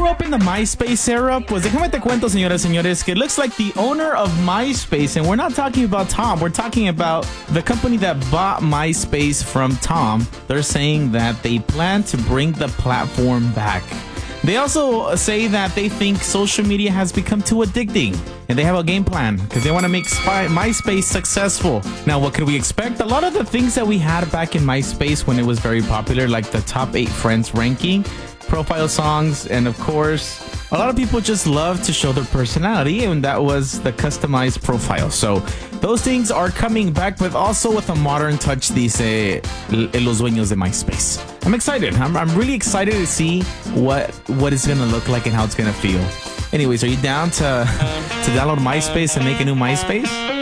grew up in the MySpace era, pues déjame te cuento, señoras, señores, que it looks like the owner of MySpace, and we're not talking about Tom, we're talking about the company that bought MySpace from Tom. They're saying that they plan to bring the platform back. They also say that they think social media has become too addicting, and they have a game plan because they want to make MySpace successful. Now, what could we expect? A lot of the things that we had back in MySpace when it was very popular, like the top 8 friends ranking, profile songs, and of course, a lot of people just love to show their personality, and that was the customized profile. So those things are coming back, but also with a modern touch, dice los dueños de MySpace. I'm excited. I'm really excited to see what it's going to look like and how it's going to feel. Anyways, are you down to download MySpace and make a new MySpace?